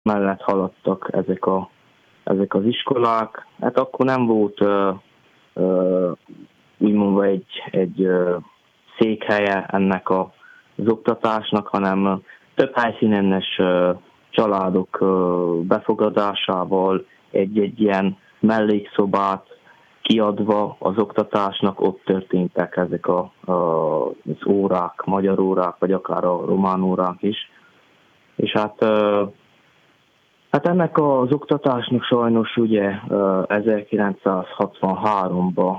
mellett haladtak ezek az iskolák. Hát akkor nem volt úgymond egy székhelye ennek az oktatásnak, hanem több helyszínenes családok befogadásával egy ilyen mellékszobát kiadva az oktatásnak ott történtek ezek az órák, magyar órák, vagy akár a román órák is. És hát ennek az oktatásnak sajnos ugye 1963-ban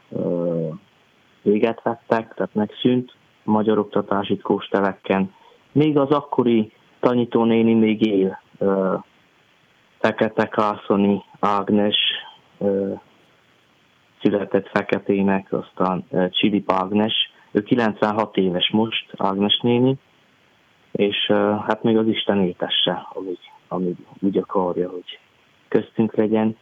véget vettek, tehát megszűnt a magyar oktatás itt Kósteleken. Még az akkori tanítónéni még él, Fekete Kászoni Ágnes, született Feketének, aztán Csilip Ágnes. Ő 96 éves most, Ágnes néni, és hát még az Isten éltesse, amíg úgy akarja, hogy köztünk legyen.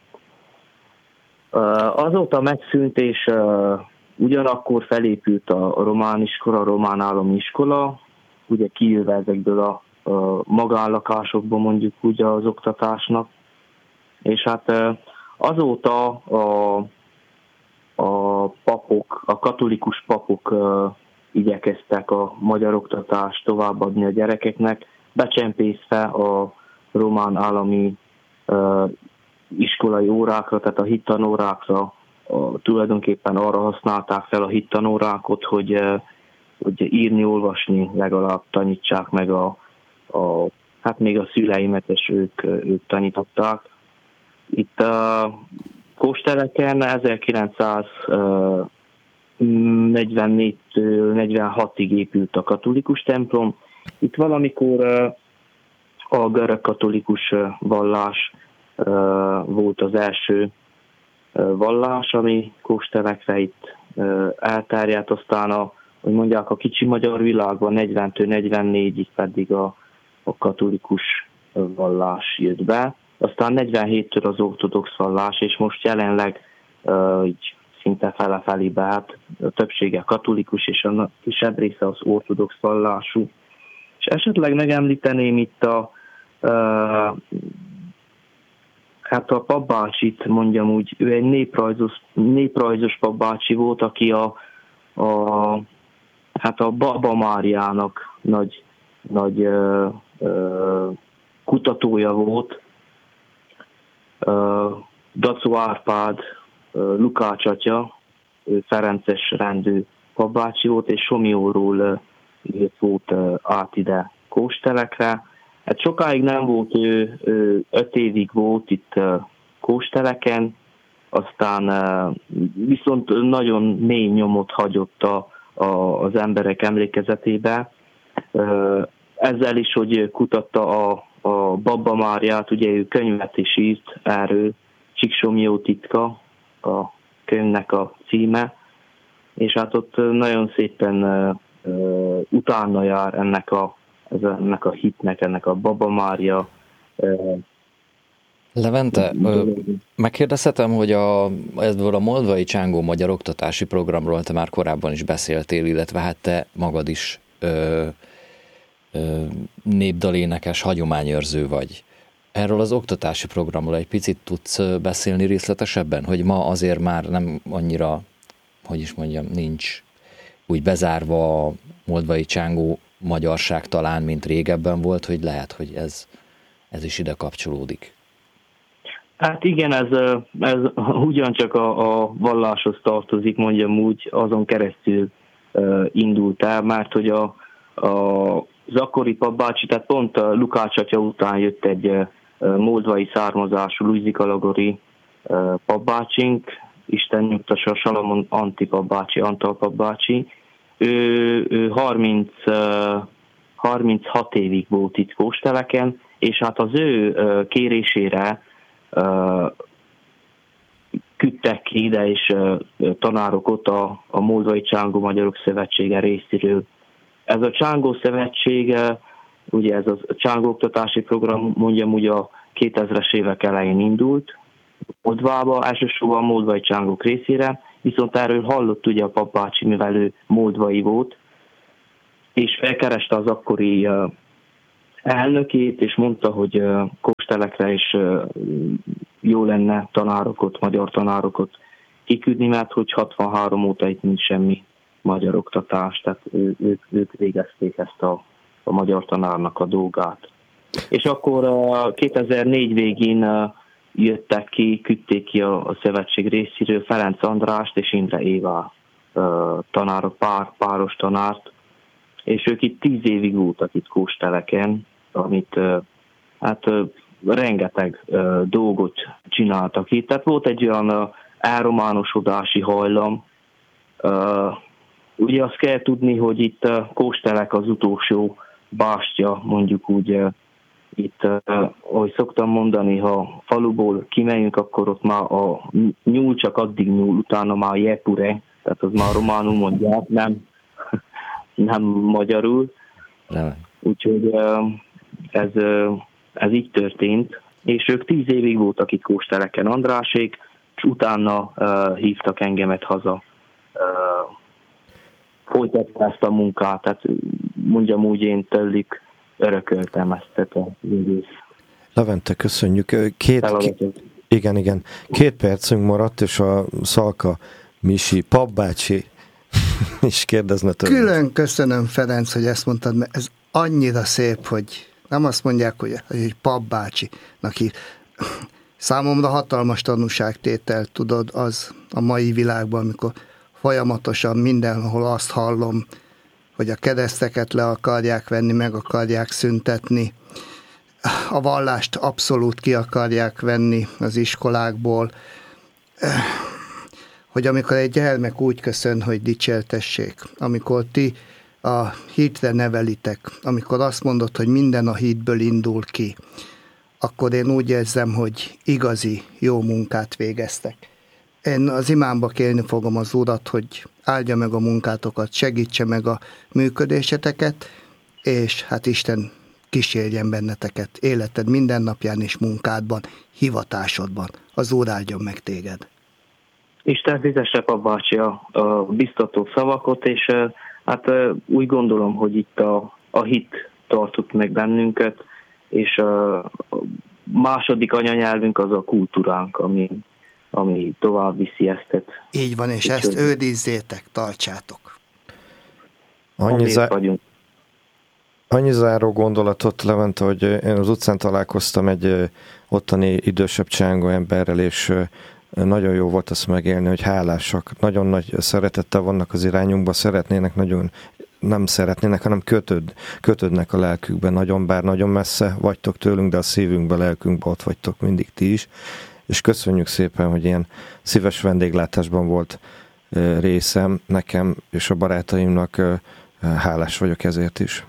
Azóta megszűnt, és ugyanakkor felépült a román iskola, a román állami iskola, ugye kijövve ezekből a magánlakásokból mondjuk úgy az oktatásnak, és hát azóta a papok, a katolikus papok igyekeztek a magyar oktatást továbbadni a gyerekeknek, becsempészve a román állami iskolai órákra, tehát a hittanórákra, tulajdonképpen arra használták fel a hittanórákot, hogy írni, olvasni legalább tanítsák meg hát még a szüleimet, és ők tanították. Itt Kósteleken 1944-46-ig épült a katolikus templom. Itt valamikor a görög katolikus vallás volt az első vallás, ami Kóstelekre itt elterjedt, aztán hogy mondják, a kicsi magyar világban 40-44-ig pedig a katolikus vallás jött be. Aztán 47-től az ortodox vallás, és most jelenleg így szinte fele-felébe, hát a többsége katolikus, és a kisebb része az ortodox vallású. És esetleg megemlíteném itt a papbácsit, mondjam úgy, ő egy néprajzos papbácsi volt, aki a Baba Máriának nagy kutatója volt. Dacó Árpád, Lukács atya, ferences rendű papbácsi volt, és Somlyóról volt át ide Kóstelekre. Hát sokáig nem volt ő 5 évig volt itt Kósteleken, aztán viszont nagyon mély nyomot hagyott az emberek emlékezetébe. Ezzel is, hogy kutatta a Baba Máriát, ugye ő könyvet is írt erről, Csíksomlyó titka, a könyvnek a címe, és hát ott nagyon szépen utána jár ennek a hitnek, ennek a Baba Mária. Levente, megkérdezhetem, hogy ebből a Moldvai Csángó magyar oktatási programról te már korábban is beszéltél, illetve hát te magad is népdalénekes, hagyományőrző vagy. Erről az oktatási programról egy picit tudsz beszélni részletesebben, hogy ma azért már nem annyira, nincs úgy bezárva a Moldvai Csángó magyarság talán, mint régebben volt, hogy lehet, hogy ez is ide kapcsolódik. Hát igen, ez ugyancsak a valláshoz tartozik, mondjam úgy, azon keresztül indult el, mert hogy az akkori papbácsi, tehát pont a Lukács atya után jött egy moldvai származású Lujzika Lagori papbácsink, Isten nyugtassa, Salamon Anti papbácsi, Antal papbácsi. Ő 36 évig volt itt Kósteleken, és hát az ő kérésére küldtek ki ide, és tanárok ott a Moldvai Csángó Magyarok Szövetsége részéről. Ez a Csángó Szövetség, ugye ez a Csángó oktatási program, mondjam úgy, a 2000-es évek elején indult Moldvába, elsősorban a moldvai csángók részére, viszont erről hallott ugye a papbácsi, mivel ő moldvai volt, és felkereste az akkori elnökét, és mondta, hogy kóstelekre is jó lenne tanárokat, magyar tanárokat kiküldni, mert hogy 63 óta itt nincs semmi magyar oktatás, tehát ők végezték ezt a magyar tanárnak a dolgát. És akkor 2004 végén jöttek ki, küldték ki a szövetség részéről Ferenc Andrást és Imre Éva tanárok, páros tanárt, és ők itt 10 évig voltak itt kósteleken, amit rengeteg dolgot csináltak itt. Tehát volt egy olyan elrománosodási hajlam. Ugye azt kell tudni, hogy itt kóstelek az utolsó bástya, mondjuk úgy itt, ahogy szoktam mondani, ha faluból kimegyünk, akkor ott már a nyúl csak addig nyúl, utána már jepure, tehát az már románul mondják, nem magyarul. Úgyhogy ez így történt, és ők 10 évig voltak itt kósteleken, Andrásék, és utána hívtak engemet haza. Folytatva ezt a munkát, tehát mondjam úgy, én tőlük örököltem ezt a végész. Levente, köszönjük. Igen. 2 percünk maradt, és a Szalka Misi, Pabbácsi is kérdezne tőle. Külön köszönöm, Ferenc, hogy ezt mondtad, mert ez annyira szép, hogy nem azt mondják, hogy Pabbácsinak hív. Számomra hatalmas tanúságtétel, tudod, az a mai világban, amikor folyamatosan mindenhol azt hallom, hogy a kereszteket le akarják venni, meg akarják szüntetni. A vallást abszolút ki akarják venni az iskolákból. Hogy amikor egy gyermek úgy köszön, hogy dicsértessék, amikor ti a hitre nevelitek, amikor azt mondod, hogy minden a hitből indul ki, akkor én úgy érzem, hogy igazi, jó munkát végeztek. Én az imámba kérni fogom az Urat, hogy áldja meg a munkátokat, segítse meg a működéseteket, és hát Isten kísérjen benneteket életed mindennapján és munkádban, hivatásodban. Az Úr áldjon meg téged. Isten fizesse Pabbácsi a biztató szavakot, és hát úgy gondolom, hogy itt a hit tartott meg bennünket, és a második anyanyelvünk az a kultúránk, ami tovább viszi ezt. Így van, és ezt őrizzétek, tartsátok. Annyi záró gondolatot, Levente, hogy én az utcán találkoztam egy ottani idősebb csángó emberrel, és nagyon jó volt azt megélni, hogy hálásak, nagyon nagy szeretettel vannak az irányunkba, szeretnének, nagyon nem szeretnének, hanem kötődnek a lelkükben, bár nagyon messze vagytok tőlünk, de a szívünkben, lelkünkben ott vagytok mindig ti is, és köszönjük szépen, hogy ilyen szíves vendéglátásban volt részem nekem és a barátaimnak, hálás vagyok ezért is.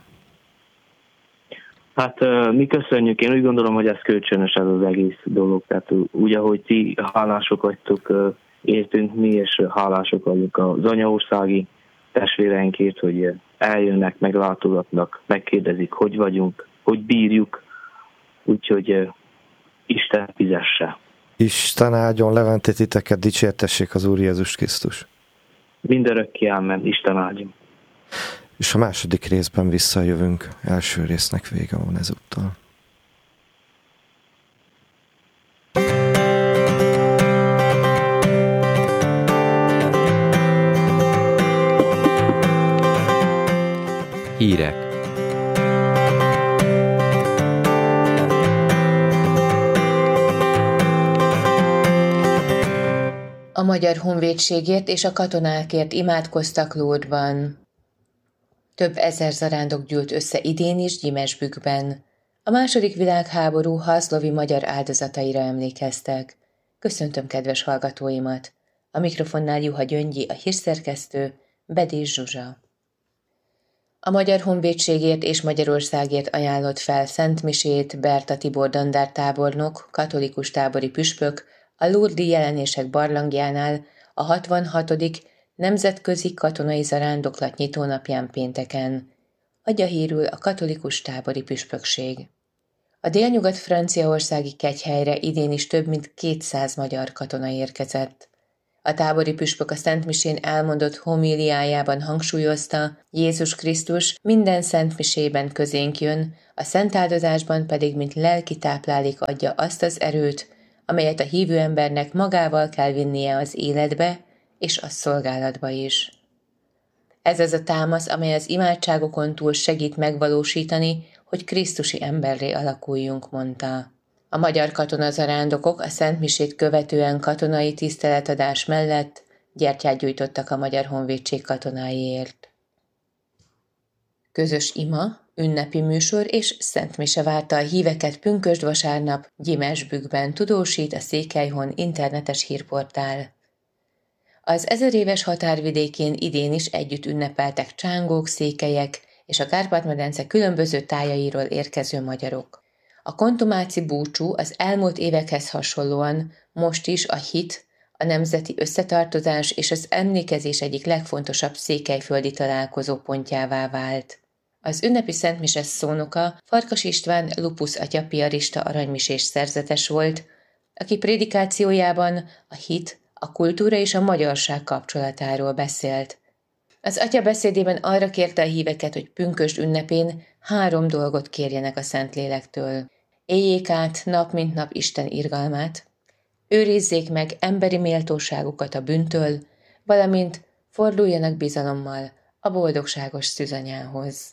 Hát mi köszönjük, én úgy gondolom, hogy ez kölcsönös ez az egész dolog, tehát úgy, ahogy ti hálások vagytok, értünk mi, és hálások vagyunk az anyaországi testvéreinkért, hogy eljönnek, meglátogatnak, megkérdezik, hogy vagyunk, hogy bírjuk, úgyhogy Isten fizesse. Isten áldjon, Levente, titeket, dicsértessék az Úr Jézus Krisztus. Mindörökké ámen, Isten áldjon. És a második részben visszajövünk. Első résznek vége van ezúttal. Hírek. A Magyar Honvédségért és a katonákért imádkoztak Lourdesban. Több ezer zarándok gyűlt össze idén is Gyimesbükkben. A II. Világháború hászlovi magyar áldozataira emlékeztek. Köszöntöm kedves hallgatóimat! A mikrofonnál Juha Gyöngyi, a hírszerkesztő, Bedés Zsuzsa. A Magyar Honvédségért és Magyarországért ajánlott fel szentmisét Berta Tibor dandártábornok, katolikus tábori püspök, a Lourdes-i jelenések barlangjánál a 66. Nemzetközi Katonai Zarándoklat nyitónapján pénteken. Adja hírül a katolikus tábori püspökség. A délnyugat-franciaországi Kegyhelyre idén is több mint 200 magyar katona érkezett. A tábori püspök a szentmisén elmondott homíliájában hangsúlyozta, Jézus Krisztus minden szentmisében közénk jön, a szentáldozásban pedig mint lelki táplálék adja azt az erőt, amelyet a hívő embernek magával kell vinnie az életbe és a szolgálatba is. Ez az a támasz, amely az imádságokon túl segít megvalósítani, hogy krisztusi emberré alakuljunk, mondta. A magyar katonazarándokok a szentmisét követően katonai tiszteletadás mellett gyertyát gyújtottak a Magyar Honvédség katonáiért. Közös ima, ünnepi műsor és szentmise várta a híveket pünkösd vasárnap Gyimesbükkben, tudósít a Székelyhon internetes hírportál. Az 1000 éves határvidékén idén is együtt ünnepeltek csángók, székelyek és a Kárpát-medence különböző tájairól érkező magyarok. A kontumáci búcsú az elmúlt évekhez hasonlóan most is a hit, a nemzeti összetartozás és az emlékezés egyik legfontosabb székelyföldi találkozó pontjává vált. Az ünnepi szentmise szónoka Farkas István Lupusz atya piarista aranymisés szerzetes volt, aki prédikációjában a hit, a kultúra és a magyarság kapcsolatáról beszélt. Az atya beszédében arra kérte a híveket, hogy pünkösd ünnepén 3 dolgot kérjenek a Szentlélektől. Éljék át nap mint nap Isten irgalmát, őrizzék meg emberi méltóságukat a bűntől, valamint forduljanak bizalommal a boldogságos szűzanyához.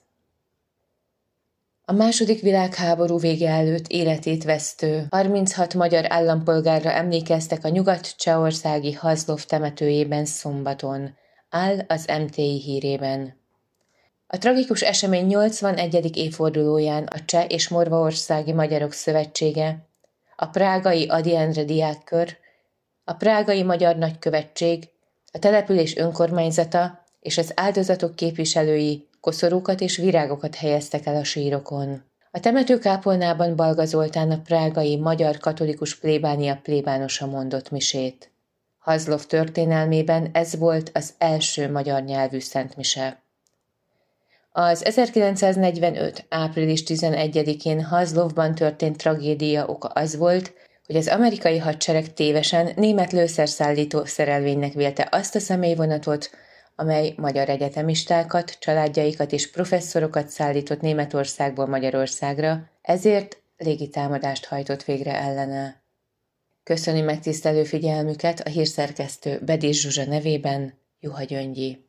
A II. Világháború vége előtt életét vesztő 36 magyar állampolgárra emlékeztek a nyugat-csehországi Hazlov temetőjében szombaton, áll az MTI hírében. A tragikus esemény 81. évfordulóján a Cseh és Morvaországi Magyarok Szövetsége, a prágai Ady Endre diákkör, a prágai Magyar Nagykövetség, a település önkormányzata és az áldozatok képviselői koszorúkat és virágokat helyeztek el a sírokon. A temetőkápolnában Balga Zoltán a prágai magyar katolikus plébánia plébánosa mondott misét. Hazlov történelmében ez volt az első magyar nyelvű szentmise. Az 1945. április 11-én Hazlovban történt tragédia oka az volt, hogy az amerikai hadsereg tévesen német lőszerszállító szerelvénynek vélte azt a személyvonatot, amely magyar egyetemistákat, családjaikat és professzorokat szállított Németországból Magyarországra, ezért légitámadást hajtott végre ellene. Köszöni megtisztelő figyelmüket a hírszerkesztő Bedés Zsuzsa nevében, Juha Gyöngyi.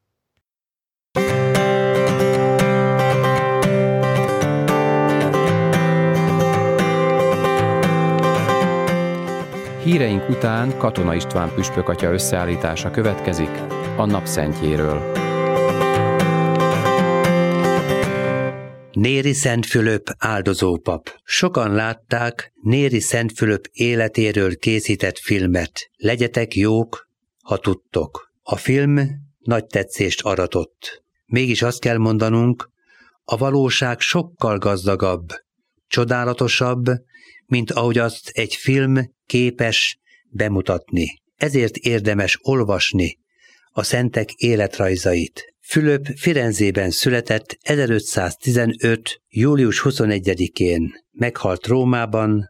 Híreink után Katona István püspök atya összeállítása következik a napszentjéről. Néri Szent Fülöp áldozópap. Sokan látták Néri Szent Fülöp életéről készített filmet. Legyetek jók, ha tudtok. A film nagy tetszést aratott. Mégis azt kell mondanunk, a valóság sokkal gazdagabb, csodálatosabb, mint ahogy azt egy film képes bemutatni. Ezért érdemes olvasni a szentek életrajzait. Fülöp Firenzében született 1515. július 21-én, meghalt Rómában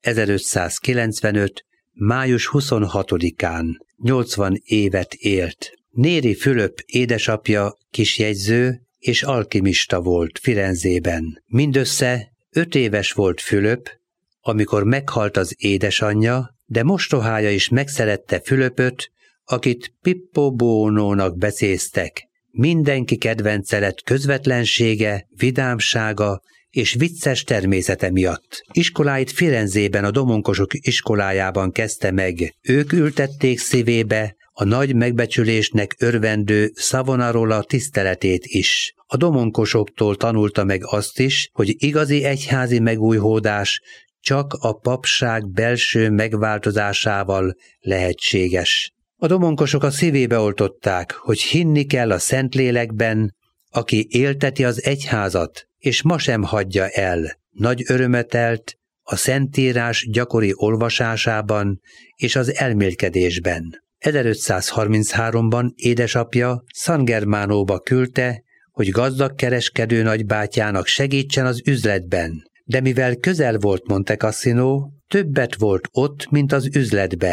1595. május 26-án, 80 évet élt. Néri Fülöp édesapja kisjegyző és alkimista volt Firenzében. Mindössze 5 éves volt Fülöp, amikor meghalt az édesanyja, de mostohája is megszerette Fülöpöt, akit Pippo Buonónak becéztek. Mindenki kedvence lett közvetlensége, vidámsága és vicces természete miatt. Iskoláit Firenzében a domonkosok iskolájában kezdte meg. Ők ültették szívébe a nagy megbecsülésnek örvendő Savonarola tiszteletét is. A domonkosoktól tanulta meg azt is, hogy igazi egyházi megújhódás csak a papság belső megváltozásával lehetséges. A domonkosok a szívébe oltották, hogy hinni kell a Szentlélekben, aki élteti az egyházat, és ma sem hagyja el. Nagy örömetelt a Szentírás gyakori olvasásában és az elmélkedésben. 1533-ban édesapja San Germánóba küldte, hogy gazdag kereskedő nagybátyjának segítsen az üzletben. De mivel közel volt Monte Cassino, többet volt ott, mint az üzletben.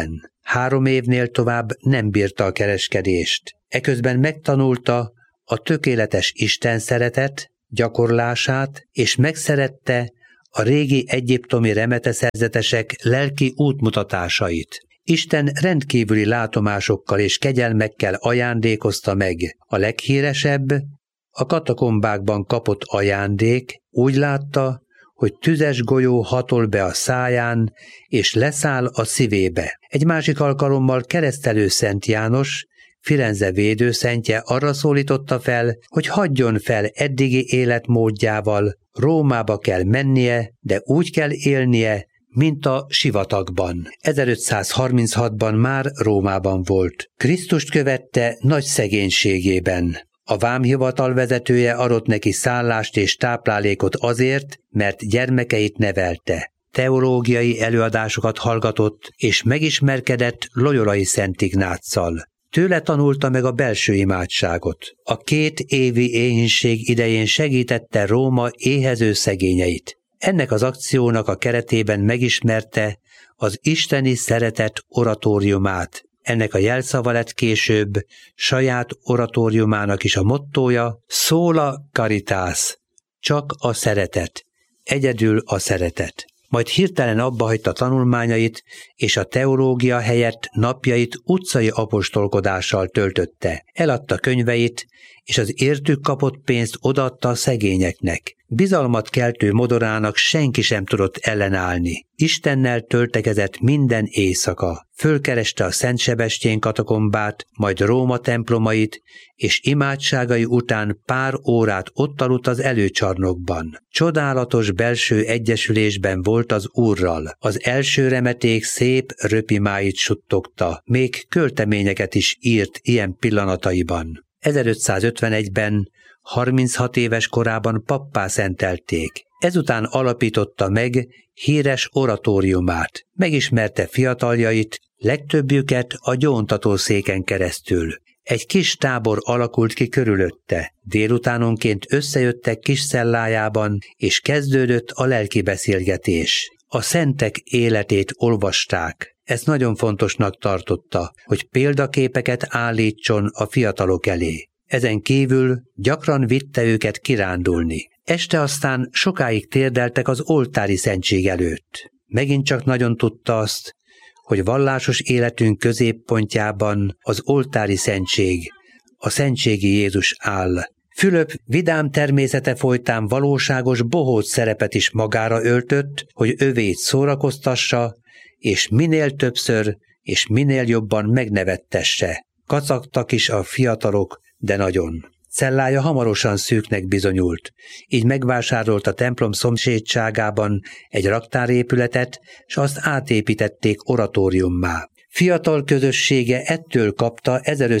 3 évnél tovább nem bírta a kereskedést. Eközben megtanulta a tökéletes Isten szeretet gyakorlását, és megszerette a régi egyiptomi remeteszerzetesek lelki útmutatásait. Isten rendkívüli látomásokkal és kegyelmekkel ajándékozta meg. A leghíresebb, a katakombákban kapott ajándék, úgy látta, hogy tüzes golyó hatol be a száján, és leszáll a szívébe. Egy másik alkalommal Keresztelő Szent János, Firenze védőszentje arra szólította fel, hogy hagyjon fel eddigi életmódjával, Rómába kell mennie, de úgy kell élnie, mint a sivatagban. 1536-ban már Rómában volt. Krisztust követte nagy szegénységében. A vámhivatal vezetője adott neki szállást és táplálékot azért, mert gyermekeit nevelte. Teológiai előadásokat hallgatott, és megismerkedett Loyolai Szent Ignáccal. Tőle tanulta meg a belső imádságot. A 2 évi éhínség idején segítette Róma éhező szegényeit. Ennek az akciónak a keretében megismerte az isteni szeretet oratóriumát. Ennek a jelszava lett később saját oratóriumának is a mottója, Sola Caritas, csak a szeretet, egyedül a szeretet. Majd hirtelen abbahagyta tanulmányait, és a teológia helyett napjait utcai apostolkodással töltötte. Eladta könyveit, és az értük kapott pénzt odaadta a szegényeknek. Bizalmat keltő modorának senki sem tudott ellenállni. Istennel töltekezett minden éjszaka. Fölkereste a Szent Sebestyén katakombát, majd Róma templomait, és imádságai után pár órát ott aludt az előcsarnokban. Csodálatos belső egyesülésben volt az Úrral. Az első remeték szép röpimáit suttogta, még költeményeket is írt ilyen pillanataiban. 1551-ben 36 éves korában pappá szentelték. Ezután alapította meg híres oratóriumát. Megismerte fiataljait, legtöbbjüket a gyóntatószéken keresztül. Egy kis tábor alakult ki körülötte. Délutánonként összejöttek kis cellájában, és kezdődött a lelki beszélgetés. A szentek életét olvasták. Ezt nagyon fontosnak tartotta, hogy példaképeket állítson a fiatalok elé. Ezen kívül gyakran vitte őket kirándulni. Este aztán sokáig térdeltek az oltári szentség előtt. Megint csak nagyon tudta azt, hogy vallásos életünk középpontjában az oltári szentség, a szentségi Jézus áll. Fülöp vidám természete folytán valóságos bohóc szerepet is magára öltött, hogy övét szórakoztassa, és minél többször és minél jobban megnevettesse. Kacagtak is a fiatalok, de nagyon. Cellája hamarosan szűknek bizonyult, így megvásárolt a templom szomszédságában egy raktárépületet, s azt átépítették oratóriummá. Fiatal közössége ettől kapta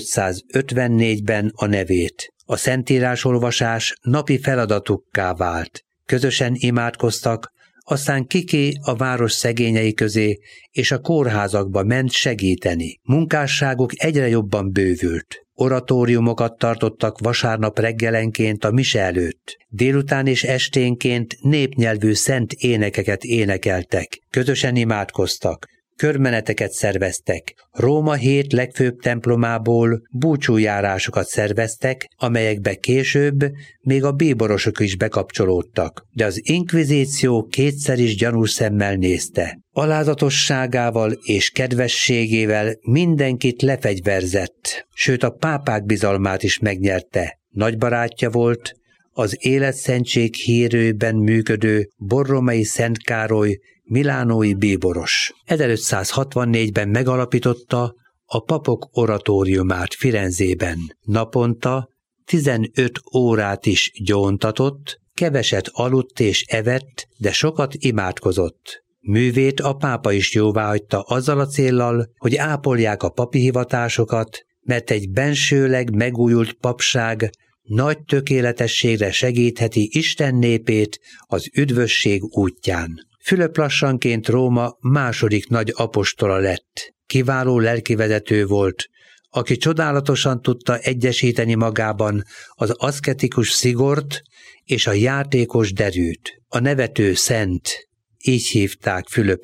1554-ben a nevét. A szentírásolvasás napi feladatukká vált. Közösen imádkoztak, aztán Kiki a város szegényei közé és a kórházakba ment segíteni. Munkásságuk egyre jobban bővült. Oratóriumokat tartottak vasárnap reggelenként a mise előtt. Délután és esténként népnyelvű szent énekeket énekeltek. Közösen imádkoztak. Körmeneteket szerveztek. Róma 7 legfőbb templomából búcsújárásokat szerveztek, amelyekbe később még a bíborosok is bekapcsolódtak. De az inkvizíció kétszer is gyanús szemmel nézte. Alázatosságával és kedvességével mindenkit lefegyverzett, sőt a pápák bizalmát is megnyerte. Nagy barátja volt az életszentség hírőben működő Borromei Szent Károly milánói bíboros. 1564-ben megalapította a papok oratóriumát Firenzében. Naponta 15 órát is gyóntatott, keveset aludt és evett, de sokat imádkozott. Művét a pápa is jóváhagyta azzal a céllal, hogy ápolják a papi hivatásokat, mert egy bensőleg megújult papság nagy tökéletességre segítheti Isten népét az üdvösség útján. Fülöp lassanként Róma második nagy apostola lett. Kiváló lelkivezető volt, aki csodálatosan tudta egyesíteni magában az aszketikus szigort és a játékos derűt. A nevető szent, így hívták Fülöpöt.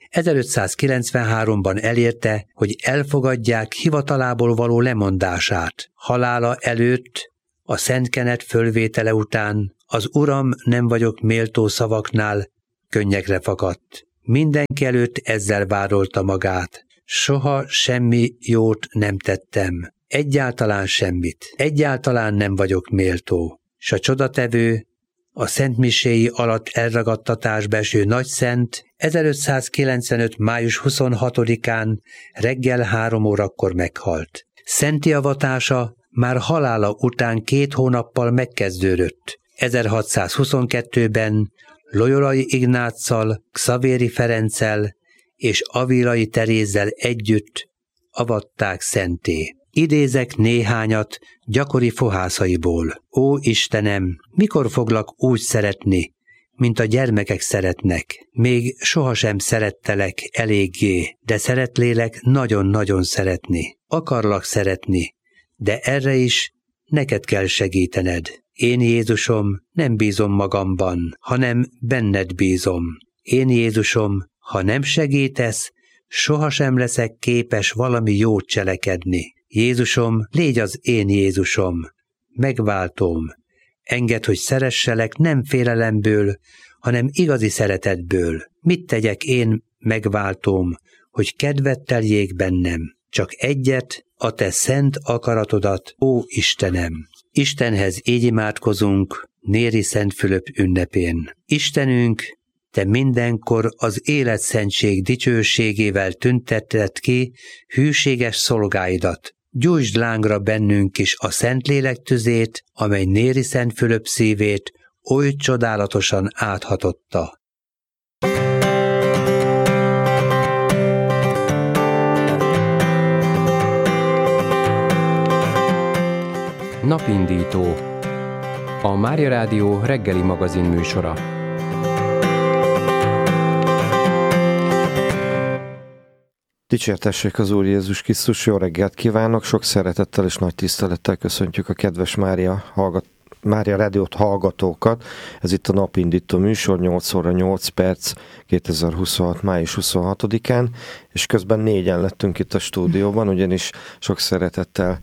1593-ban elérte, hogy elfogadják hivatalából való lemondását. Halála előtt, a szentkenet fölvétele után az Uram, nem vagyok méltó szavaknál könnyekre fakadt. Mindenki előtt ezzel vádolta magát. Soha semmi jót nem tettem. Egyáltalán semmit. Egyáltalán nem vagyok méltó. S a csodatevő, a szentmiséi alatt elragadtatásba eső nagyszent 1595. május 26-án reggel 3 órakor meghalt. Szenti avatása már halála után 2 hónappal megkezdődött. 1622-ben Loyolai Ignáccal, Xavéri Ferenccel és Avilai Terézzel együtt avatták szenté. Idézek néhányat gyakori fohászaiból. Ó Istenem, mikor foglak úgy szeretni, mint a gyermekek szeretnek? Még sohasem szerettelek eléggé, de szeretlélek nagyon-nagyon szeretni. Akarlak szeretni, de erre is neked kell segítened. Én, Jézusom, nem bízom magamban, hanem benned bízom. Én, Jézusom, ha nem segítesz, sohasem leszek képes valami jót cselekedni. Jézusom, légy az én Jézusom, megváltóm. Engedd, hogy szeresselek nem félelemből, hanem igazi szeretetből. Mit tegyek én, megváltóm, hogy kedvet teljék bennem? Csak egyet, a te szent akaratodat, ó Istenem! Istenhez így imádkozunk Néri Szent Fülöp ünnepén. Istenünk, te mindenkor az életszentség dicsőségével tüntetted ki hűséges szolgáidat. Gyújtsd lángra bennünk is a Szentlélek tüzét, amely Néri Szent Fülöp szívét oly csodálatosan áthatotta. Napindító. A Mária Rádió reggeli magazin műsora. Dicsértessék az Úr Jézus Krisztus, jó reggelt kívánok, sok szeretettel és nagy tisztelettel köszöntjük a kedves Mária Rádiót hallgatókat. Ez itt a Napindító műsor, 8 óra 8 perc, 2026. május 26-án, és közben 4-en lettünk itt a stúdióban, ugyanis sok szeretettel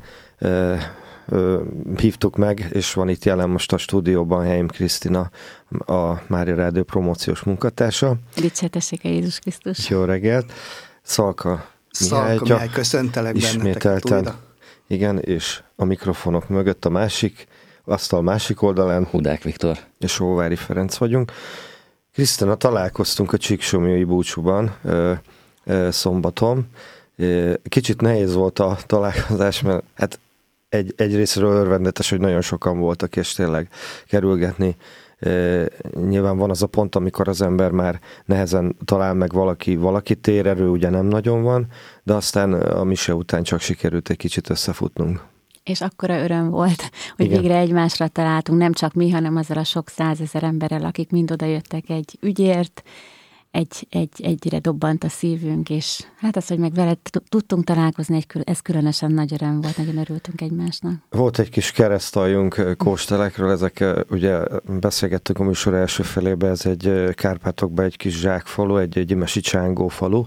hívtuk meg, és van itt jelen most a stúdióban Heim Krisztina, a Mária Rádió promóciós munkatársa. Dicsértessék a Jézus Krisztus. Jó reggelt! Szalka Mihály, köszöntelek benneteket újra. Igen, és a mikrofonok mögött a asztal másik oldalán Hudák Viktor és Óvári Ferenc vagyunk. Krisztina, találkoztunk a Csíksomlyói búcsúban szombaton. Kicsit nehéz volt a találkozás, mert hát egyrészről örvendetes, hogy nagyon sokan voltak, és tényleg kerülgetni. Nyilván van az a pont, amikor az ember már nehezen talál meg valaki térerő, ugye nem nagyon van, de aztán a mise után csak sikerült egy kicsit összefutnunk. És akkora öröm volt, hogy igen, végre egymásra találtunk, nem csak mi, hanem azzal a sok százezer emberrel, akik mind oda jöttek egy ügyért, egyre dobbant a szívünk, és hát az, hogy meg veled tudtunk találkozni, ez különösen nagy öröm volt, nagyon örültünk egymásnak. Volt egy kis keresztaljunk kóstelekről, ezek ugye beszélgettünk a műsor első felébe, ez egy Kárpátokban egy kis zsákfalu, egy gyimesi csángó falu.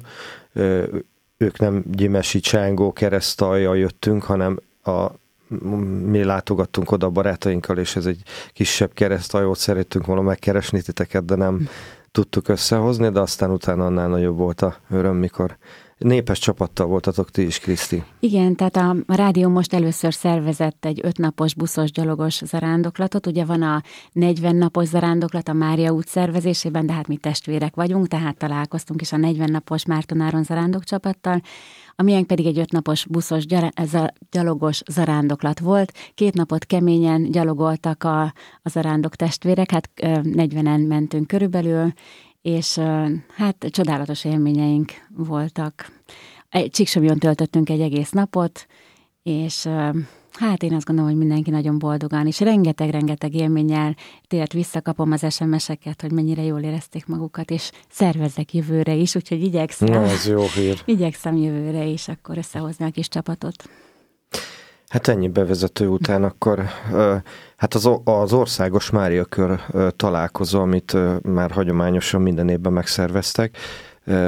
Ők nem gyimesi csángó keresztaljal jöttünk, hanem mi látogattunk oda a barátainkkal, és ez egy kisebb keresztaljót szerettünk volna megkeresni titeket, de nem tudtuk összehozni, de aztán utána annál nagyobb volt a öröm, mikor népes csapattal voltatok ti is, Kriszti. Igen, tehát a rádió most először szervezett egy 5 napos buszos gyalogos zarándoklatot. Ugye van a 40 napos zarándoklat a Mária út szervezésében, de hát mi testvérek vagyunk, tehát találkoztunk is a 40 napos Márton Áron zarándokcsapattal. A miénk pedig egy 5 napos buszos gyalogos zarándoklat volt. 2 napot keményen gyalogoltak a zarándok testvérek, hát 40-en mentünk körülbelül, és hát csodálatos élményeink voltak. Csíksomlyon töltöttünk egy egész napot, és hát én azt gondolom, hogy mindenki nagyon boldogan, és rengeteg élménnyel tért visszakapom az SMS-eket, hogy mennyire jól érezték magukat, és szervezzek jövőre is, úgyhogy igyekszem. Na, ez jó hír. Igyekszem jövőre is, akkor összehozni a kis csapatot. Hát ennyi bevezető után akkor hát az országos Mária kör találkozó, amit már hagyományosan minden évben megszerveztek.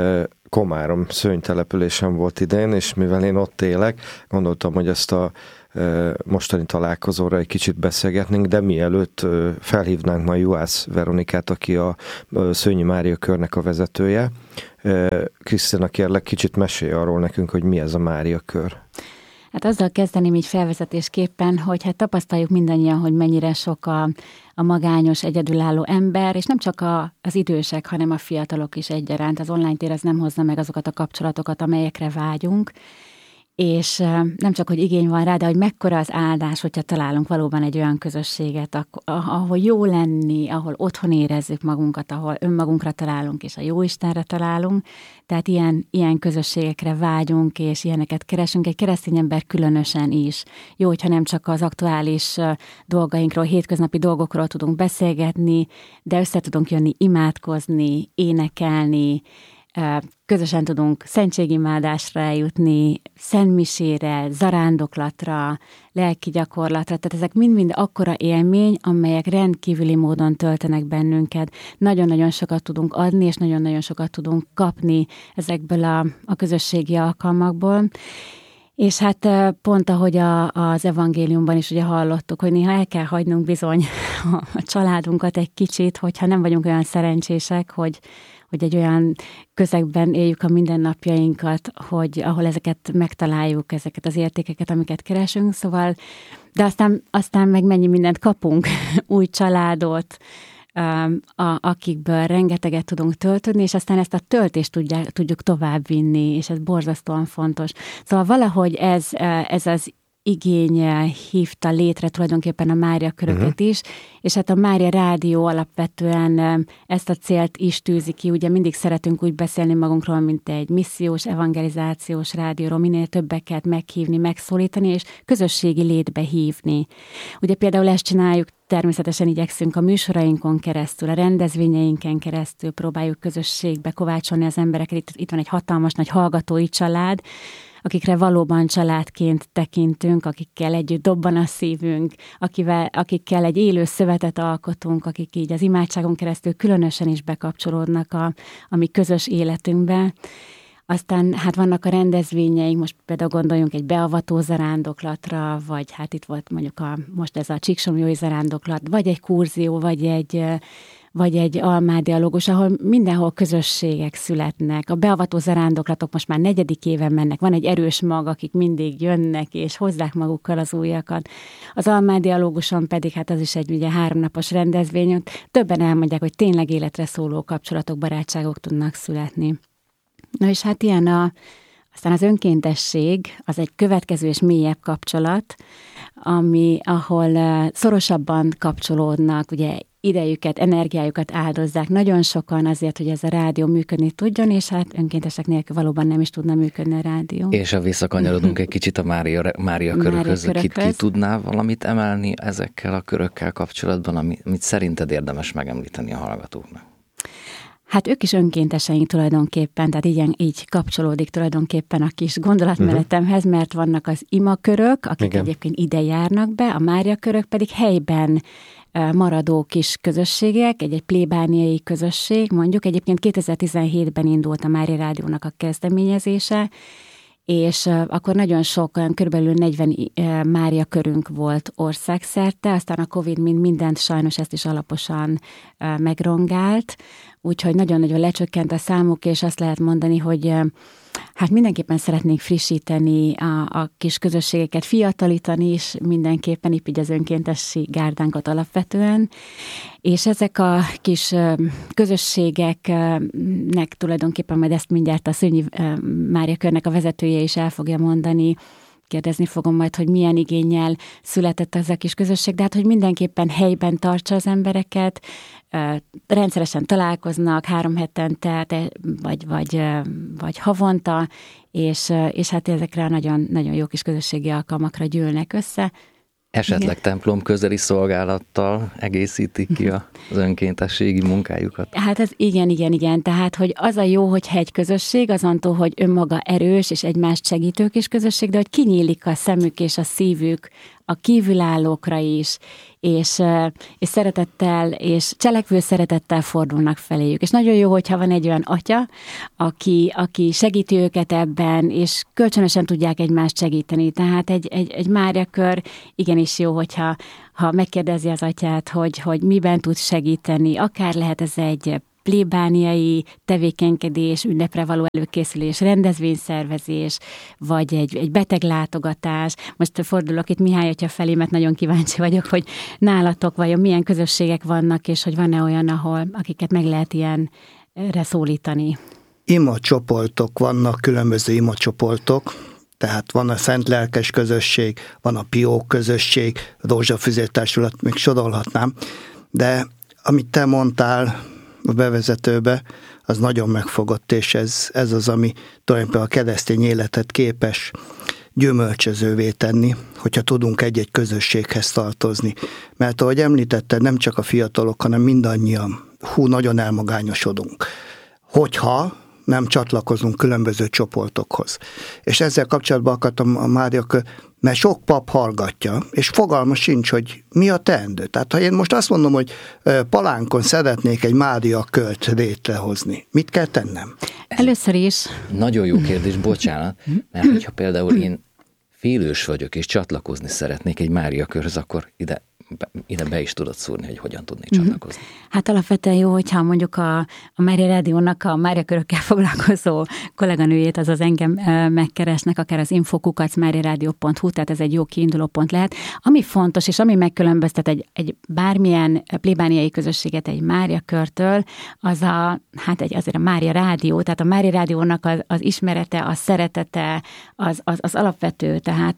Komárom szőnytelepülésen volt idén, és mivel én ott élek, gondoltam, hogy ezt a mostani találkozóra egy kicsit beszélgetnénk, de mielőtt felhívnánk majd Juhász Veronikát, aki a Szőnyi Mária körnek a vezetője. Krisztina, kérlek, kicsit mesélj arról nekünk, hogy mi ez a Mária kör. Hát azzal kezdeném így felvezetésképpen, hogy hát tapasztaljuk mindannyian, hogy mennyire sok a magányos, egyedülálló ember, és nem csak az idősek, hanem a fiatalok is egyaránt. Az online tér az nem hozza meg azokat a kapcsolatokat, amelyekre vágyunk, és nem csak, hogy igény van rá, de hogy mekkora az áldás, hogyha találunk valóban egy olyan közösséget, ahol jó lenni, ahol otthon érezzük magunkat, ahol önmagunkra találunk, és a Jóistenre találunk. Tehát ilyen közösségekre vágyunk, és ilyeneket keresünk, egy keresztény ember különösen is. Jó, hogyha nem csak az aktuális dolgainkról, hétköznapi dolgokról tudunk beszélgetni, de össze tudunk jönni, imádkozni, énekelni, közösen tudunk szentségimádásra eljutni, szentmisére, zarándoklatra, lelki gyakorlatra, tehát ezek mind-mind akkora élmény, amelyek rendkívüli módon töltenek bennünket. Nagyon-nagyon sokat tudunk adni, és nagyon-nagyon sokat tudunk kapni ezekből a közösségi alkalmakból. És hát pont ahogy az evangéliumban is ugye hallottuk, hogy néha el kell hagynunk bizony a családunkat egy kicsit, hogyha nem vagyunk olyan szerencsések, hogy egy olyan közegben éljük a mindennapjainkat, ahol ezeket megtaláljuk, ezeket az értékeket, amiket keresünk, szóval, de aztán meg mennyi mindent kapunk, új családot, akikből rengeteget tudunk töltődni, és aztán ezt a töltést tudjuk továbbvinni, és ez borzasztóan fontos. Szóval valahogy ez az igény hívta létre tulajdonképpen a Mária köröket is, és hát a Mária Rádió alapvetően ezt a célt is tűzi ki. Ugye mindig szeretünk úgy beszélni magunkról, mint egy missziós, evangelizációs rádióról, minél többeket meghívni, megszólítani, és közösségi létbe hívni. Ugye például ezt csináljuk, természetesen igyekszünk a műsorainkon keresztül, a rendezvényeinken keresztül próbáljuk közösségbe kovácsolni az embereket. Itt van egy hatalmas nagy hallgatói család, akikre valóban családként tekintünk, akikkel együtt dobban a szívünk, akikkel egy élő szövetet alkotunk, akik így az imádságon keresztül különösen is bekapcsolódnak a mi közös életünkbe. Aztán hát vannak a rendezvényeink, most például gondoljunk egy beavató zarándoklatra, vagy hát itt volt mondjuk most ez a Csíksomlyói zarándoklat, vagy egy kurzió, vagy egy almádialógus, ahol mindenhol közösségek születnek. A beavató zarándoklatok most már 4. éven mennek. Van egy erős mag, akik mindig jönnek, és hozzák magukkal az újakat. Az almádialóguson pedig, hát az is egy ugye 3 napos rendezvény. Többen elmondják, hogy tényleg életre szóló kapcsolatok, barátságok tudnak születni. Na és hát ilyen aztán az önkéntesség, az egy következő és mélyebb kapcsolat, ahol szorosabban kapcsolódnak, ugye idejüket, energiájukat áldozzák nagyon sokan azért, hogy ez a rádió működni tudjon, és hát önkéntesek nélkül valóban nem is tudna működni a rádió. És ha visszakanyarodunk egy kicsit a Mária körökhöz, ki tudná valamit emelni ezekkel a körökkel kapcsolatban, amit szerinted érdemes megemlíteni a hallgatóknak? Hát ők is önkénteseink tulajdonképpen, tehát így kapcsolódik tulajdonképpen a kis gondolatmenetemhez, mert vannak az imakörök, akik egyébként ide járnak be, a Mária körök pedig helyben maradó kis közösségek, egy plébániai közösség, mondjuk egyébként 2017-ben indult a Mária Rádiónak a kezdeményezése, és akkor nagyon sok, olyan körülbelül 40 Mária körünk volt országszerte, aztán a Covid mindent sajnos ezt is alaposan megrongált, úgyhogy nagyon-nagyon lecsökkent a számuk, és azt lehet mondani, hogy hát mindenképpen szeretnénk frissíteni a kis közösségeket, fiatalítani is mindenképpen, így az önkéntesi gárdánkat alapvetően, és ezek a kis közösségeknek tulajdonképpen majd ezt mindjárt a Szőnyi Mária körnek a vezetője is el fogja mondani, kérdezni fogom majd, hogy milyen igénnyel született ez a kis közösség, de hát, hogy mindenképpen helyben tartsa az embereket, rendszeresen találkoznak 3 hetente, vagy havonta, és hát ezekre a nagyon, nagyon jó kis közösségi alkalmakra gyűlnek össze. Esetleg templom közeli szolgálattal egészítik ki az önkéntességi munkájukat? Hát ez igen. Tehát, hogy az a jó, hogyha egy közösség, azantól, hogy önmaga erős és egymást segítő kis közösség, de hogy kinyílik a szemük és a szívük a kívülállókra is, és szeretettel, és cselekvő szeretettel fordulnak feléjük. És nagyon jó, hogyha van egy olyan atya, aki segíti őket ebben, és kölcsönösen tudják egymást segíteni. Tehát egy Mária kör igenis jó, hogyha megkérdezi az atyát, hogy miben tud segíteni. Akár lehet ez egy plébániai tevékenykedés, ünnepre való előkészülés, rendezvényszervezés, vagy egy beteglátogatás. Most fordulok itt Mihály atya felé, mert nagyon kíváncsi vagyok, hogy nálatok vajon milyen közösségek vannak, és hogy van-e olyan, akiket meg lehet ilyenre szólítani. Imacsoportok vannak, különböző imacsoportok, tehát van a Szent Lelkes közösség, van a Pió közösség, Rózsafüzér Társulat, még sorolhatnám, de amit te mondtál a bevezetőbe, az nagyon megfogott, és ez az, ami tulajdonképpen a keresztény életet képes gyümölcsözővé tenni, hogyha tudunk egy-egy közösséghez tartozni. Mert ahogy említetted, nem csak a fiatalok, hanem mindannyian, nagyon elmagányosodunk. Hogyha nem csatlakozunk különböző csoportokhoz. És ezzel kapcsolatban akartam a Mária kör, mert sok pap hallgatja, és fogalma sincs, hogy mi a teendő. Tehát ha én most azt mondom, hogy Palánkon szeretnék egy Mária kört létrehozni, mit kell tennem? Először is. Nagyon jó kérdés, bocsánat, mert hogyha például én félős vagyok, és csatlakozni szeretnék egy Mária körhöz, akkor ide be is tudod szúrni, hogy hogyan tudnék csatlakozni. Hát alapvetően jó, hogyha mondjuk a Mária Rádiónak a Mária körökkel foglalkozó kolléganőjét, azaz engem megkeresnek, akár az info@mariaradio.hu, tehát ez egy jó kiinduló pont lehet. Ami fontos, és ami megkülönböztet egy bármilyen plébániai közösséget egy Mária körtől, az azért a Mária Rádió, tehát a Mária Rádiónak az ismerete, a szeretete, az alapvető, tehát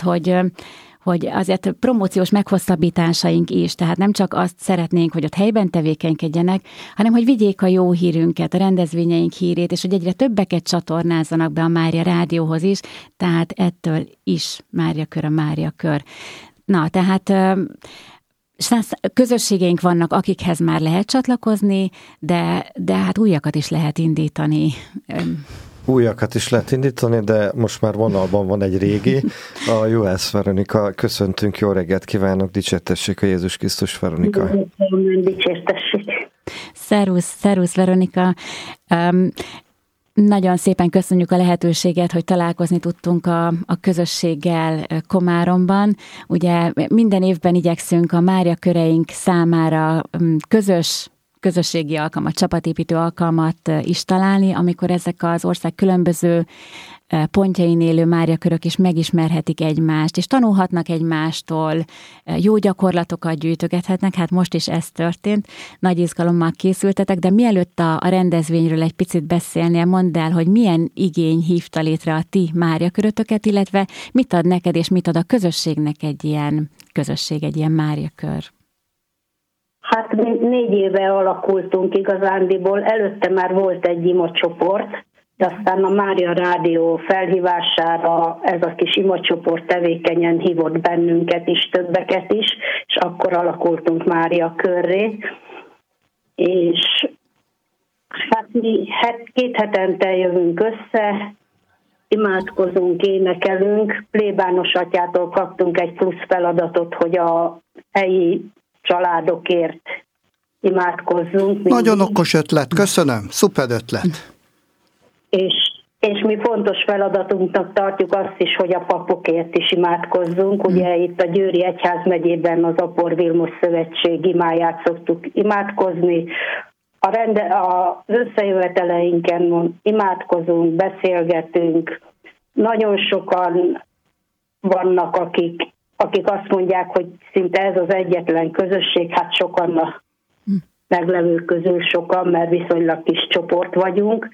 hogy azért promóciós meghosszabbításaink is, tehát nem csak azt szeretnénk, hogy ott helyben tevékenykedjenek, hanem hogy vigyék a jó hírünket, a rendezvényeink hírét, és hogy egyre többeket csatornázzanak be a Mária Rádióhoz is, tehát ettől is Mária kör a Mária kör. Na, tehát közösségeink vannak, akikhez már lehet csatlakozni, de hát újakat is lehet indítani. Újakat is lehet indítani, de most már vonalban van egy régi, a Juhász Veronika. Köszöntünk, jó reggelt kívánok, dicsértessék a Jézus Krisztus, Veronika. Dicsértessék. Szervusz Veronika. Nagyon szépen köszönjük a lehetőséget, hogy találkozni tudtunk a közösséggel Komáromban. Ugye minden évben igyekszünk a Mária köreink számára közösségi alkalmat, csapatépítő alkalmat is találni, amikor ezek az ország különböző pontjain élő Mária körök is megismerhetik egymást, és tanulhatnak egymástól, jó gyakorlatokat gyűjtögethetnek, hát most is ez történt, nagy izgalommal készültetek, de mielőtt a rendezvényről egy picit beszélnél, mondd el, hogy milyen igény hívta létre a ti Mária körötöket, illetve mit ad neked, és mit ad a közösségnek egy ilyen közösség, egy ilyen Mária kör? Hát 4 éve alakultunk igazándiból, előtte már volt egy imacsoport, de aztán a Mária Rádió felhívására ez a kis imacsoport tevékenyen hívott bennünket is, többeket is, és akkor alakultunk Mária körré. És hát mi 2 hetente jövünk össze, imádkozunk, énekelünk, plébános atyától kaptunk egy plusz feladatot, hogy a helyi családokért imádkozzunk. Nagyon okos ötlet, köszönöm, szuper ötlet. És mi fontos feladatunknak tartjuk azt is, hogy a papokért is imádkozzunk. Ugye itt a Győri Egyházmegyében az Apor Vilmos Szövetség imáját szoktuk imádkozni. Az összejöveteleinken imádkozunk, beszélgetünk. Nagyon sokan vannak, akik azt mondják, hogy szinte ez az egyetlen közösség, hát sokan a meglevők közül sokan, mert viszonylag kis csoport vagyunk.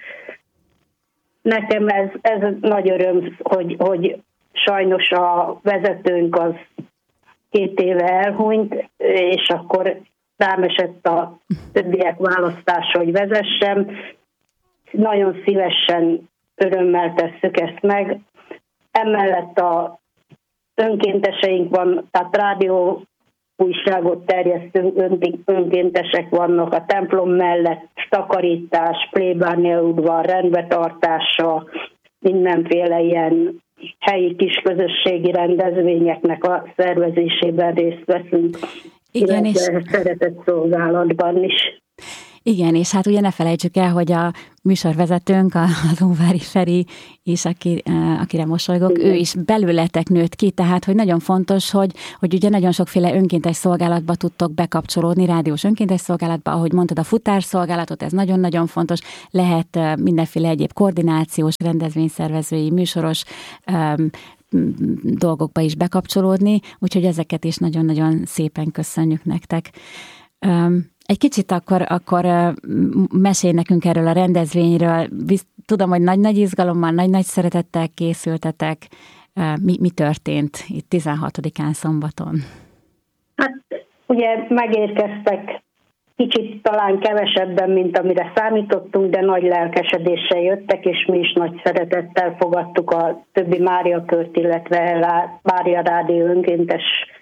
Nekem ez nagy öröm, hogy sajnos a vezetőnk az 2 éve elhunyt, és akkor rám esett a többiek választása, hogy vezessem. Nagyon szívesen, örömmel tesszük ezt meg. Emellett a önkénteseink van, tehát rádió újságot terjesztünk, önkéntesek vannak a templom mellett, takarítás, plébániaudvar, rendbetartása, mindenféle ilyen helyi kisközösségi rendezvényeknek a szervezésében részt veszünk. Igen, és szeretett szolgálatban is. Igen, és hát ugye ne felejtsük el, hogy a műsorvezetőnk, a Lóvári Feri is, akire mosolygok, ő is belőletek nőtt ki, tehát hogy nagyon fontos, hogy ugye nagyon sokféle önkéntes szolgálatba tudtok bekapcsolódni, rádiós önkéntes szolgálatba, ahogy mondtad, a futárszolgálatot, ez nagyon-nagyon fontos, lehet mindenféle egyéb koordinációs, rendezvényszervezői, műsoros dolgokba is bekapcsolódni, úgyhogy ezeket is nagyon-nagyon szépen köszönjük nektek. Egy kicsit akkor mesélj nekünk erről a rendezvényről. Tudom, hogy nagy-nagy izgalommal, nagy-nagy szeretettel készültetek. Mi történt itt 16-án szombaton? Hát ugye megérkeztek kicsit talán kevesebben, mint amire számítottunk, de nagy lelkesedéssel jöttek, és mi is nagy szeretettel fogadtuk a többi Mária Kört, illetve Mária Rádió önkéntes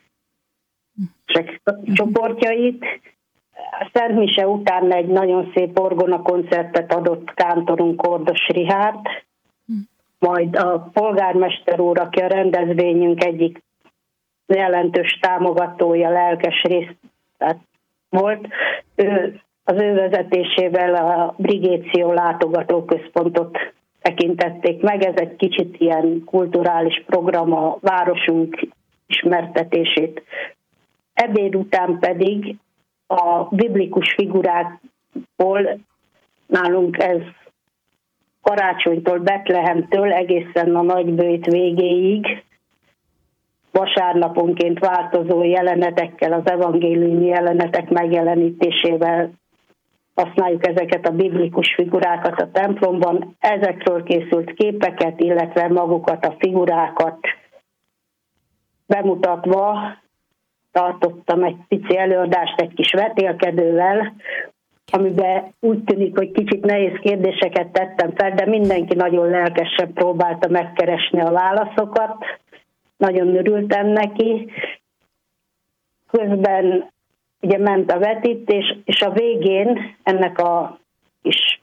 csoportjait. A Szent Mise után egy nagyon szép orgona koncertet adott kántorunk, Kordos Richárd, majd a polgármester úr, aki a rendezvényünk egyik jelentős támogatója, lelkes részt volt, az ő vezetésével a Brigéció látogatóközpontot tekintették meg. Ez egy kicsit ilyen kulturális program, a városunk ismertetését. Ebéd után pedig a biblikus figurákból, nálunk ez karácsonytól, Betlehemtől egészen a Nagybőjt végéig, vasárnaponként változó jelenetekkel, az evangéliumi jelenetek megjelenítésével használjuk ezeket a biblikus figurákat a templomban. Ezekről készült képeket, illetve magukat a figurákat bemutatva tartottam egy pici előadást egy kis vetélkedővel, amiben úgy tűnik, hogy kicsit nehéz kérdéseket tettem fel, de mindenki nagyon lelkesen próbálta megkeresni a válaszokat. Nagyon örültem neki. Közben ugye ment a vetítés, és a végén ennek a kis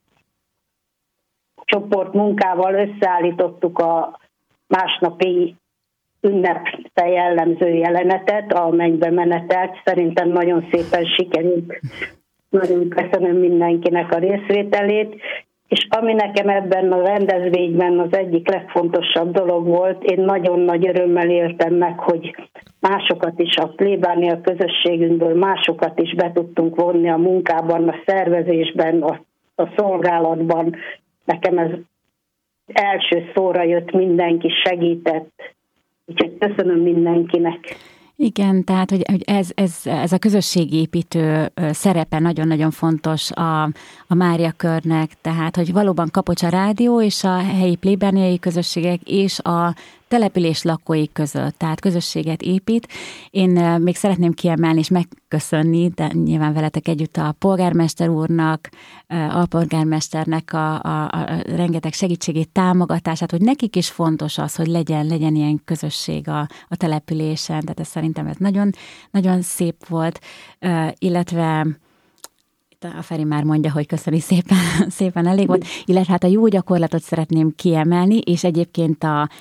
csoport munkával összeállítottuk a másnapi ünnepre jellemző jelenetet, a mennybe menetelt. Szerintem nagyon szépen sikerült. Nagyon köszönöm mindenkinek a részvételét. És ami nekem ebben a rendezvényben az egyik legfontosabb dolog volt, én nagyon nagy örömmel éltem meg, hogy másokat is a plébánia közösségünkből, másokat is be tudtunk vonni a munkában, a szervezésben, a szolgálatban. Nekem ez első szóra jött, mindenki segített. Úgyhogy köszönöm mindenkinek. Igen, tehát hogy ez a közösségépítő szerepe nagyon-nagyon fontos a Mária Körnek, tehát hogy valóban Kapocs a rádió és a helyi plébániai közösségek és a település lakói között, tehát közösséget épít. Én még szeretném kiemelni és megköszönni, de nyilván veletek együtt a polgármester úrnak, alpolgármesternek a rengeteg segítségét, támogatását, hogy nekik is fontos az, hogy legyen ilyen közösség a településen, tehát szerintem ez nagyon, nagyon szép volt, illetve a Feri már mondja, hogy köszöni szépen elég volt, illetve hát a jó gyakorlatot szeretném kiemelni, és egyébként a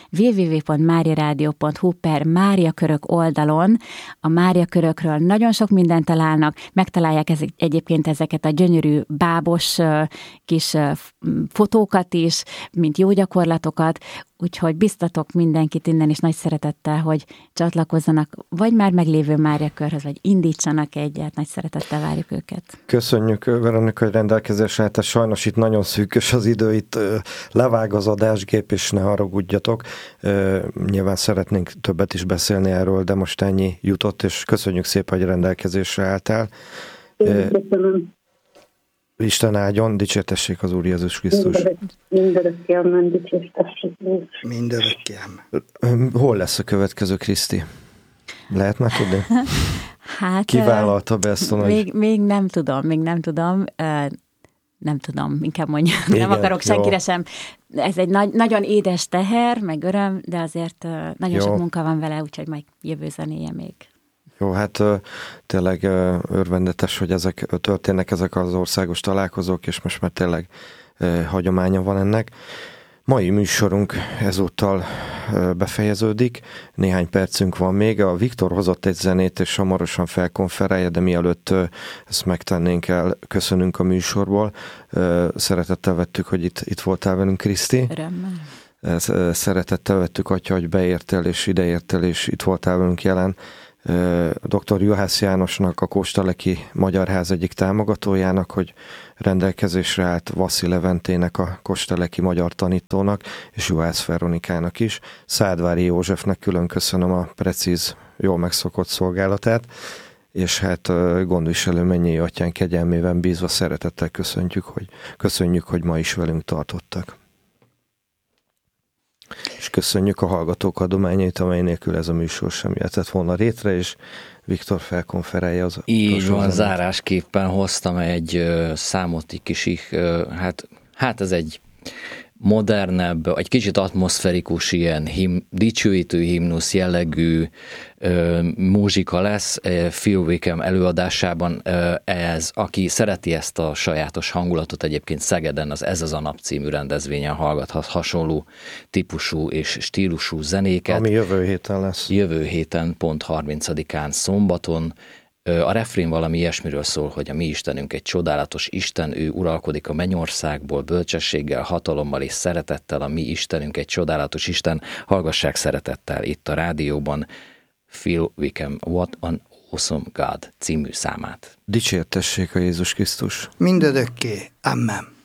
www.mariaradio.hu/máriakörök oldalon a Mária Körökről nagyon sok mindent találnak, megtalálják egyébként ezeket a gyönyörű bábos kis fotókat is, mint jó gyakorlatokat, úgyhogy biztatok mindenkit innen is nagy szeretettel, hogy csatlakozzanak, vagy már meglévő Mária Körhöz, vagy indítsanak egyet, nagy szeretettel várjuk őket. Köszönjük, Veronika, hogy rendelkezésre állt, sajnos itt nagyon szűkös az idő, itt levág az adásgép, és ne haragudjatok. Nyilván szeretnénk többet is beszélni erről, de most ennyi jutott, és köszönjük szépen, hogy rendelkezésre álltál. Köszönöm. Isten áldjon, dicsértessék az Úr Jézus Krisztus. Mindörökké amen, dicsértessék. Mindörökké amen. Hol lesz a következő, Kriszti? Lehet már tudni? Hát, kivállalta be ezt a nagy... Még nem tudom. Nem tudom, inkább mondjam. Nem akarok senkire sem. Ez egy nagyon édes teher, meg öröm, de azért nagyon sok munka van vele, úgyhogy majd jövő zenéje még. Jó, hát tényleg örvendetes, hogy történnek ezek az országos találkozók, és most már tényleg hagyománya van ennek. Mai műsorunk ezúttal befejeződik. Néhány percünk van még. A Viktor hozott egy zenét, és hamarosan felkonferálja, de mielőtt ezt megtennénk el, köszönünk a műsorból. Szeretettel vettük, hogy itt voltál velünk, Kriszti. Örömmel. Szeretettel vettük, Atya, hogy beértél és ideértél, és itt voltál velünk jelen. Dr. Juhász Jánosnak, a Kóstaleki Magyar Ház egyik támogatójának, hogy rendelkezésre állt Vassy Leventének, a Kóstaleki magyar tanítónak, és Juhász Veronikának is. Szádvári Józsefnek külön köszönöm a precíz, jól megszokott szolgálatát, és hát gondviselő Mennyei Atyán kegyelmében bízva szeretettel köszönjük, hogy ma is velünk tartottak. És köszönjük a hallgatók adományait, amely nélkül ez a műsor sem jöhetett volna létre, és Viktor felkonferálja az... Így van, zárásképpen hoztam egy számot, egy kis, hát ez egy modernebb, egy kicsit atmoszferikus, ilyen dicsőítő himnusz jellegű muzsika lesz Phil Wickham előadásában. Ez, aki szereti ezt a sajátos hangulatot, egyébként Szegeden az Ez az a nap című rendezvényen hallgathat hasonló típusú és stílusú zenéket. Ami jövő héten lesz. Jövő héten, pont 30-án szombaton. A refrén valami ilyesmiről szól, hogy a mi Istenünk egy csodálatos Isten, ő uralkodik a mennyországból, bölcsességgel, hatalommal és szeretettel, a mi Istenünk egy csodálatos Isten. Hallgassák szeretettel itt a rádióban Phil Wickham What an Awesome God című számát. Dicsértessék a Jézus Krisztus. Mindörökké. Amen.